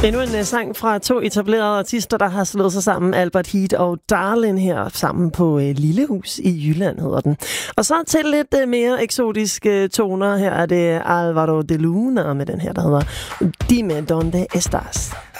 Endnu en sang fra 2 etablerede artister, der har slået sig sammen. Albert Heat og Darlin her sammen på Lillehus i Jylland, hedder den. Og så til lidt mere eksotiske toner. Her er det Alvaro de Luna med den her, der hedder Dime Donde Estás.